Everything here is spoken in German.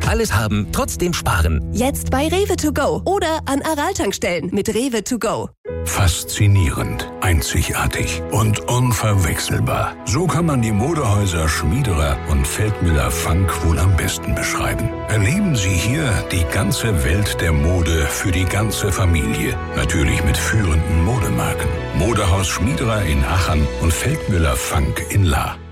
Alles haben, trotzdem sparen. Jetzt bei Rewe to go oder an Aral-Tankstellen mit Rewe to go. Faszinierend, einzigartig und unverwechselbar. So kann man die Modehäuser Schmiederer und Feldmüller-Funk wohl am besten beschreiben. Erleben Sie hier die ganze Welt der Mode für die ganze Familie. Natürlich mit führenden Modemarken. Modehaus Schmiederer in Aachen und Feldmüller-Funk in Lahr.